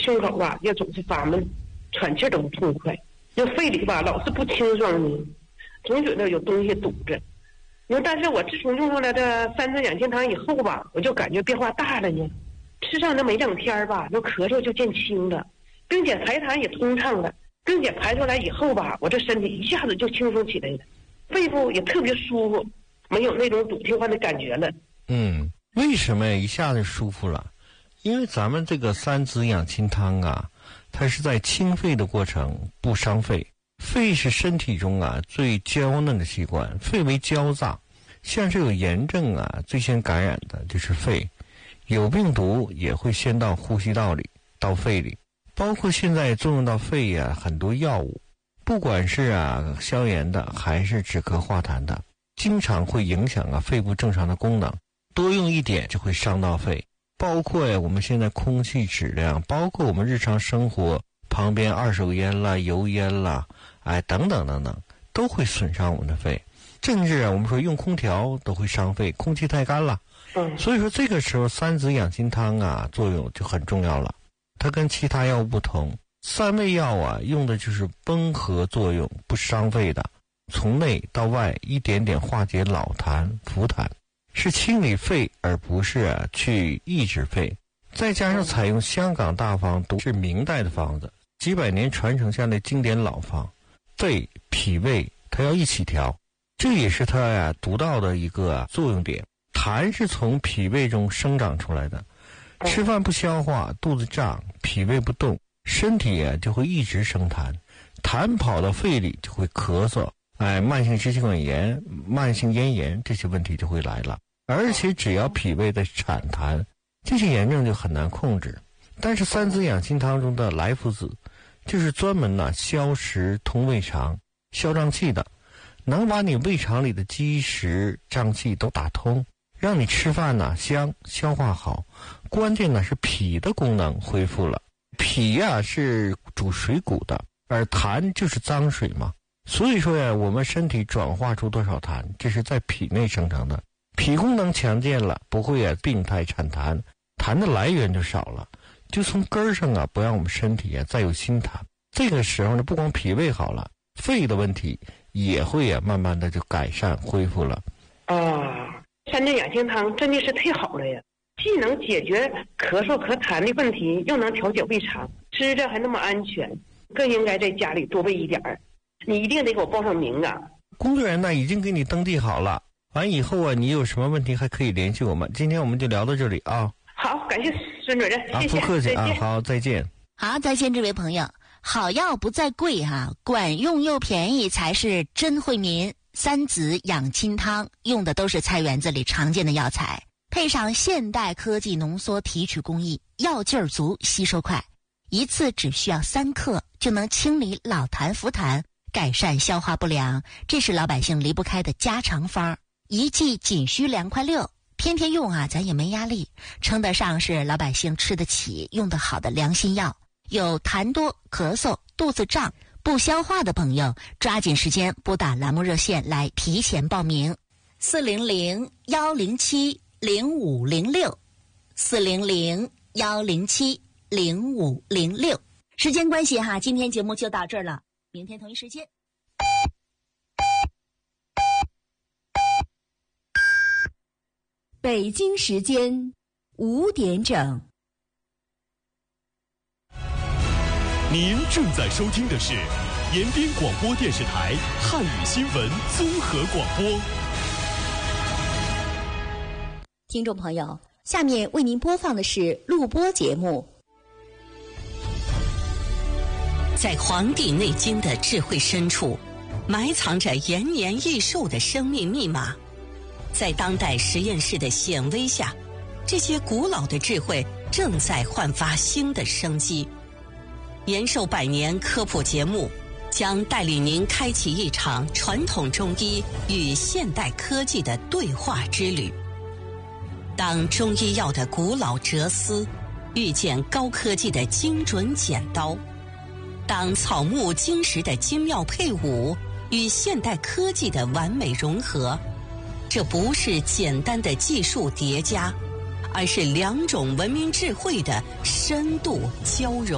胸口吧也总是发闷，喘气都不痛快，那肺里吧老是不清爽呢，总觉得有东西堵着。但是我自从用上了这三支养心汤以后吧，我就感觉变化大了呢。吃上那没2天吧，那咳嗽就见轻了，并且排痰也通畅了，并且排出来以后吧，我这身体一下子就轻松起来了，肺部也特别舒服，没有那种堵得慌的感觉了。 为什么一下子舒服了？因为咱们这个三子养心汤啊，它是在清肺的过程，不伤肺。肺是身体中最娇嫩的器官，肺为娇脏，像是有炎症最先感染的就是肺，有病毒也会先到呼吸道里，到肺里。包括现在作用到肺很多药物，不管是消炎的还是止咳化痰的，经常会影响肺部正常的功能，多用一点就会伤到肺。包括我们现在空气质量，包括我们日常生活旁边二手烟啦、油烟啦，等等等等，都会损伤我们的肺。甚至我们说用空调都会伤肺，空气太干了。所以说这个时候三子养心汤作用就很重要了。它跟其他药物不同，三味药用的就是温和作用，不伤肺的，从内到外一点点化解老痰、浮痰，是清理肺而不是去抑制肺。再加上采用香港大方，都是明代的方子，几百年传承下来经典老方，肺、脾胃它要一起调，这也是它独到的一个作用点。痰是从脾胃中生长出来的，吃饭不消化，肚子胀，脾胃不动，身体就会一直生痰，痰跑到肺里就会咳嗽，慢性支气管炎、慢性咽炎这些问题就会来了。而且只要脾胃的产痰，这些炎症就很难控制。但是三子养心汤中的莱菔子就是专门消食通胃肠、消胀气的，能把你胃肠里的积食胀气都打通，让你吃饭香，消化好。关键是脾的功能恢复了。脾是主水谷的，而痰就是脏水嘛。所以说我们身体转化出多少痰，这是在脾内生成的。脾功能强健了，不会病态产痰，痰的来源就少了，就从根上不让我们身体再有新痰。这个时候呢，不光脾胃好了，肺的问题也会慢慢的就改善恢复了。 三子养心汤真的是太好了呀，既能解决咳嗽咳痰的问题，又能调节胃肠，吃着还那么安全，更应该在家里多备一点儿。你一定得给我报上名工作人员已经给你登记好了，完以后你有什么问题还可以联系我们。今天我们就聊到这里好，感谢孙主任，谢谢， 不客气好，再见。 好，再见，这位朋友。好药不在贵管用又便宜才是真惠民。三子养心汤用的都是菜园子里常见的药材，配上现代科技浓缩提取工艺，药劲儿足，吸收快，一次只需要3克就能清理老痰浮痰，改善消化不良，这是老百姓离不开的家常方，一剂仅需2块6，天天用咱也没压力，称得上是老百姓吃得起、用得好的良心药。有痰多、咳嗽、肚子胀、不消化的朋友，抓紧时间拨打栏目热线来提前报名，400-107-0506，400-107-0506。时间关系今天节目就到这儿了，明天同一时间。 北京时间5点整。 您正在收听的是延边广播电视台汉语新闻综合广播。 听众朋友，下面为您播放的是录播节目。 在《黄帝内经》的智慧深处，埋藏着延年益寿的生命密码。在当代实验室的显微下，这些古老的智慧正在焕发新的生机。延寿100年科普节目将带领您开启一场传统中医与现代科技的对话之旅。当中医药的古老哲思遇见高科技的精准剪刀，当草木金石的精妙配伍与现代科技的完美融合，这不是简单的技术叠加，而是2种文明智慧的深度交融。